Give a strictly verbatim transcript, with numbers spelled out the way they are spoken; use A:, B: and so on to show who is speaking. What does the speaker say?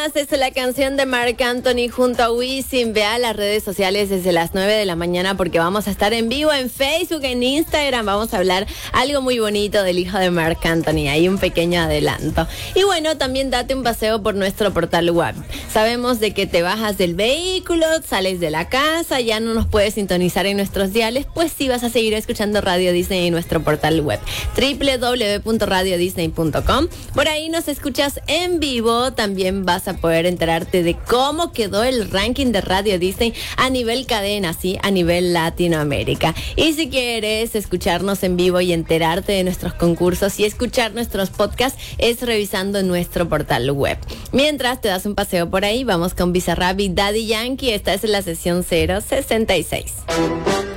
A: más, es la canción de Marc Anthony junto a Wisin. Ve a las redes sociales desde las nueve de la mañana porque vamos a estar en vivo en Facebook, en Instagram. Vamos a hablar algo muy bonito del hijo de Marc Anthony. Hay un pequeño adelanto. Y bueno, también date un paseo por nuestro portal web. Sabemos de que te bajas del vehículo, sales de la casa, ya no nos puedes sintonizar en nuestros diales, pues sí vas a seguir escuchando Radio Disney en nuestro portal web doble u doble u doble u punto radio disney punto com. Por ahí nos escuchas en vivo. También vas a poder enterarte de cómo quedó el ranking de Radio Disney a nivel cadena, sí, a nivel Latinoamérica. Y si quieres escucharnos en vivo y enterarte de nuestros concursos y escuchar nuestros podcasts, es revisando nuestro portal web. Mientras te das un paseo por ahí, vamos con Bizarrap y Daddy Yankee. Esta es la sesión cero sesenta y seis.